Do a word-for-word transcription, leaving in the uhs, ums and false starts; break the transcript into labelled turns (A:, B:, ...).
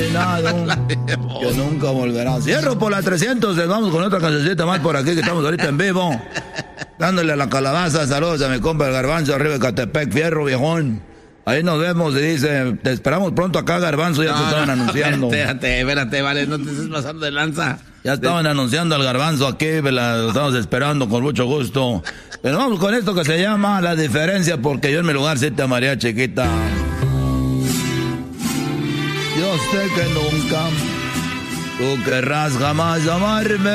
A: reinado que nunca volverá. Cierro por la trescientos, vamos con otra cancioncita más por aquí que estamos ahorita en vivo. Dándole a la calabaza, saludos a mi compa el Garbanzo arriba de Catepec, fierro viejón. Ahí nos vemos y dice, te esperamos pronto acá, Garbanzo, ya no, te estaban no, anunciando.
B: Espérate, espérate, vale, no te estés pasando de lanza.
A: Ya estaban de... anunciando al Garbanzo aquí, la, lo estamos esperando con mucho gusto. Pero vamos con esto que se llama La Diferencia, porque yo en mi lugar sí te amaría, chiquita. Yo sé que nunca tú querrás jamás amarme.